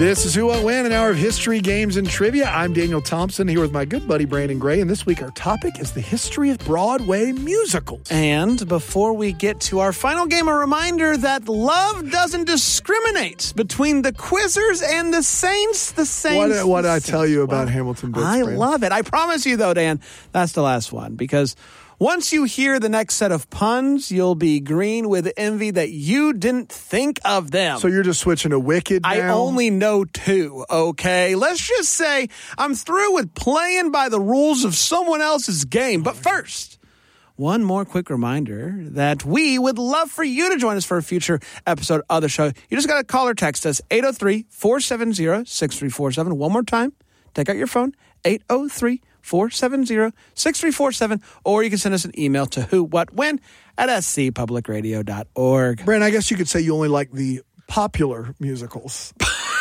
This is Who What When, an hour of history, games, and trivia. I'm Daniel Thompson here with my good buddy Brandon Gray, and this week our topic is the history of Broadway musicals. And before we get to our final game, a reminder that love doesn't discriminate between the quizzers and the saints. What did I tell you about Hamilton Bits, I Brandon? love it. I promise you, though, Dan, that's the last one, because once you hear the next set of puns, you'll be green with envy that you didn't think of them. So you're just switching to Wicked now? I only know two, okay? Let's just say I'm through with playing by the rules of someone else's game. But first, one more quick reminder that we would love for you to join us for a future episode of the show. You just got to call or text us, 803-470-6347. One more time, take out your phone, 803-470-6347, or you can send us an email to whowhatwhen@scpublicradio.org. Brandon, I guess you could say you only like the popular musicals.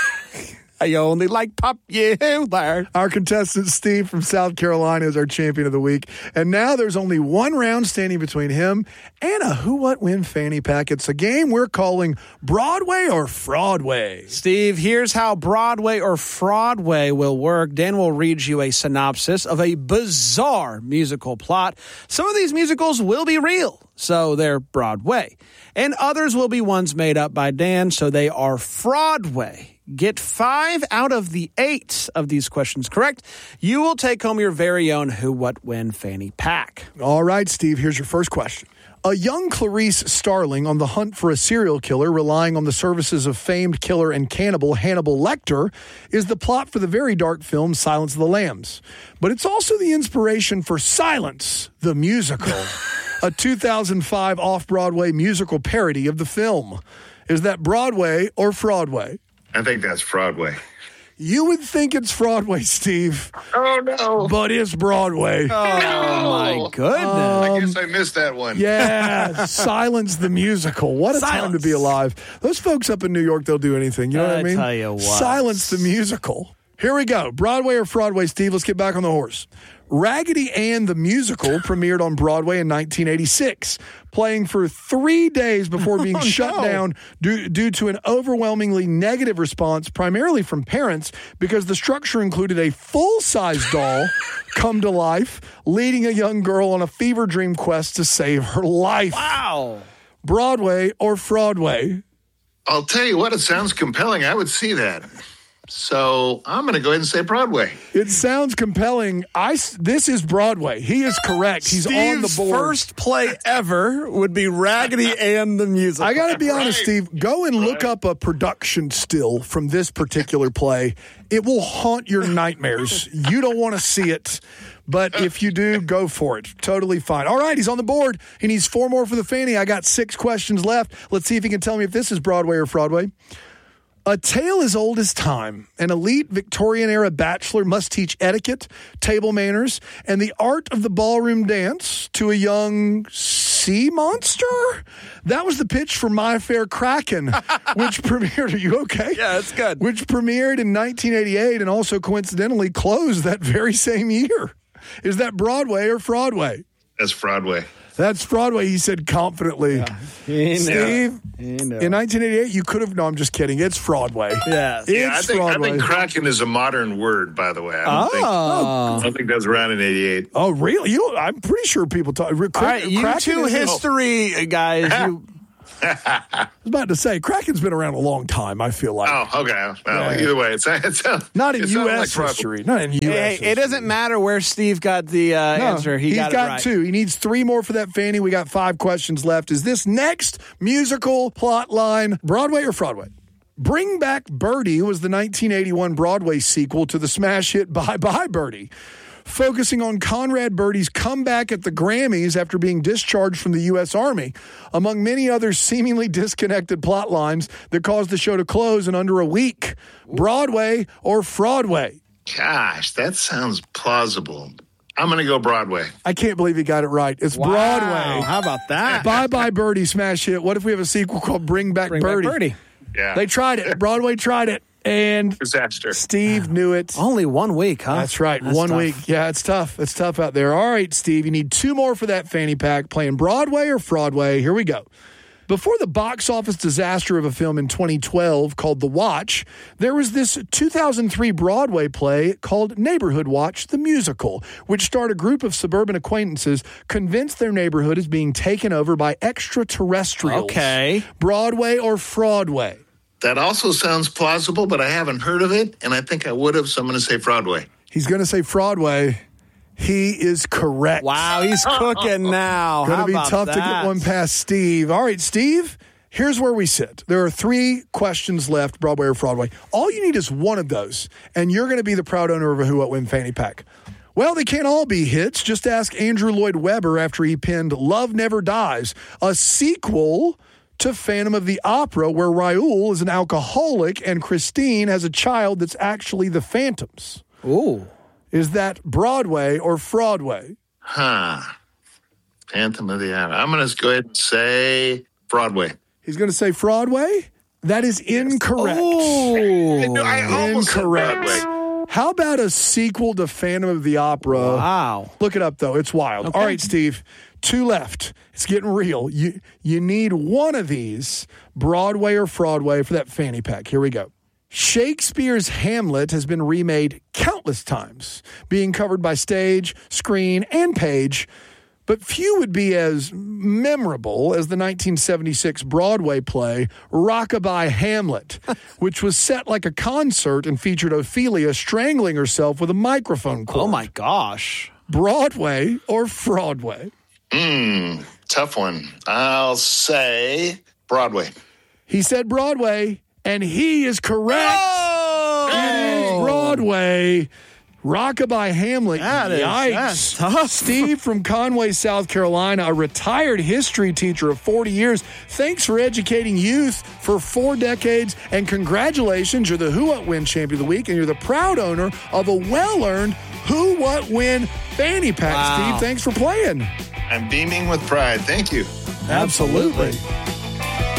I only like popular. Our contestant, Steve from South Carolina, is our champion of the week. And now there's only one round standing between him and a Who What When fanny pack. It's a game we're calling Broadway or Fraudway. Steve, here's how Broadway or Fraudway will work. Dan will read you a synopsis of a bizarre musical plot. Some of these musicals will be real, so they're Broadway. And others will be ones made up by Dan, so they are Fraudway. Get 5 out of the 8 of these questions correct. You will take home your very own Who What When fanny pack. All right, Steve, here's your first question. A young Clarice Starling on the hunt for a serial killer, relying on the services of famed killer and cannibal Hannibal Lecter, is the plot for the very dark film Silence of the Lambs. But it's also the inspiration for Silence, the musical, a 2005 off-Broadway musical parody of the film. Is that Broadway or Fraudway? I think that's Fraudway. You would think it's Fraudway, Steve. Oh, no. But it's Broadway. Oh, my goodness. I guess I missed that one. Yeah, Silence the musical. What a time to be alive. Those folks up in New York, they'll do anything. You know what I mean? I tell you what. Silence the musical. Here we go. Broadway or Fraudway, Steve? Let's get back on the horse. Raggedy Ann the musical premiered on Broadway in 1986, playing for 3 days before being shut down due to an overwhelmingly negative response, primarily from parents, because the structure included a full-size doll come to life, leading a young girl on a fever dream quest to save her life. Wow. Broadway or Fraudway? I'll tell you what, it sounds compelling. I would see that. So I'm going to go ahead and say Broadway. It sounds compelling. This is Broadway. He is correct. He's on the board. First play ever would be Raggedy Ann the musical. I got to be honest, Steve. Go and look up a production still from this particular play. It will haunt your nightmares. You don't want to see it. But if you do, go for it. Totally fine. All right, he's on the board. He needs 4 more for the fanny. I got 6 questions left. Let's see if he can tell me if this is Broadway or Fraudway. A tale as old as time. An elite Victorian-era bachelor must teach etiquette, table manners, and the art of the ballroom dance to a young sea monster? That was the pitch for My Fair Kraken, which premiered... Are you okay? Yeah, that's good. Which premiered in 1988 and also coincidentally closed that very same year. Is that Broadway or Fraudway? That's Fraudway. That's Broadway, he said confidently. Yeah. Steve, in 1988, you could have... No, I'm just kidding. It's Fraudway. Yeah. I think Kraken is a modern word, by the way. I don't think that was around in 88. Oh, really? I'm pretty sure people talk... All right, you two history guys... I was about to say, Kraken's been around a long time, I feel like. Oh, okay. Well, either way, it's not in U.S. history. Not in U.S. history. It doesn't matter where Steve got the answer. He's got it right. 2. He needs 3 more for that fanny. We got 5 questions left. Is this next musical plot line Broadway or Fraudway? Bring Back Birdie was the 1981 Broadway sequel to the smash hit Bye Bye Birdie, focusing on Conrad Birdie's comeback at the Grammys after being discharged from the U.S. Army, among many other seemingly disconnected plot lines that caused the show to close in under a week. Broadway or Fraudway? Gosh, that sounds plausible. I'm going to go Broadway. I can't believe he got it right. It's Broadway. How about that? Bye Bye Birdie smash hit. What if we have a sequel called Bring Back Birdie? Yeah. They tried it. Broadway tried it. And disaster. Steve knew it. Only 1 week, huh? That's right. That's 1 tough. week. Yeah, it's tough. It's tough out there. All right, Steve, you need 2 more for that fanny pack. Playing Broadway or Fraudway. Here we go. Before the box office disaster of a film in 2012 called The Watch, there was this 2003 Broadway play called Neighborhood Watch, the musical, which starred a group of suburban acquaintances convinced their neighborhood is being taken over by extraterrestrials. Okay. Broadway or Fraudway? That also sounds plausible, but I haven't heard of it, and I think I would have, so I'm going to say Broadway. He's going to say Fraudway. He is correct. Wow, he's cooking now. Going How to be about tough to that? get one past Steve. All right, Steve, here's where we sit. There are 3 questions left, Broadway or Fraudway. All you need is one of those, and you're going to be the proud owner of a Who What When fanny pack. Well, they can't all be hits. Just ask Andrew Lloyd Webber after he penned Love Never Dies, a sequel to Phantom of the Opera, where Raoul is an alcoholic and Christine has a child that's actually the Phantoms. Ooh. Is that Broadway or Fraudway? Phantom of the Opera. I'm going to go ahead and say Broadway. He's going to say Fraudway? That is incorrect. I almost said Incorrect. Broadway. How about a sequel to Phantom of the Opera? Wow. Look it up, though. It's wild. Okay. All right, Steve. 2 left. It's getting real. You need one of these, Broadway or Fraudway, for that fanny pack. Here we go. Shakespeare's Hamlet has been remade countless times, being covered by stage, screen, and page, but few would be as memorable as the 1976 Broadway play Rockabye Hamlet, which was set like a concert and featured Ophelia strangling herself with a microphone cord. Oh, my gosh. Broadway or Fraudway? Tough one. I'll say Broadway. He said Broadway, and he is correct. Oh! It is Broadway. Rockabye Hamlet. That's tough. Steve from Conway, South Carolina, a retired history teacher of 40 years. Thanks for educating youth for 4 decades, and congratulations. You're the Who What When Champion of the Week, and you're the proud owner of a well-earned Who What When fanny pack. Wow. Steve, thanks for playing. I'm beaming with pride. Thank you. Absolutely.